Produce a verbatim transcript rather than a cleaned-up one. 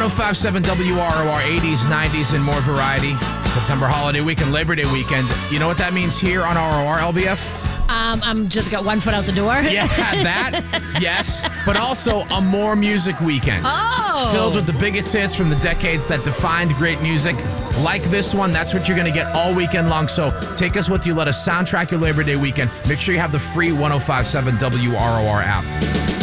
oh five point seven W R O R, eighties, nineties, and more variety. September holiday weekend, Labor Day weekend. You know what that means here on R O R, L B F? Um, I'm just got one foot out the door. Yeah, that, yes. But also a more music weekend. Oh. Filled with the biggest hits from the decades that defined great music. Like this one, that's what you're going to get all weekend long. So take us with you. Let us soundtrack your Labor Day weekend. Make sure you have the free one oh five point seven W R O R app.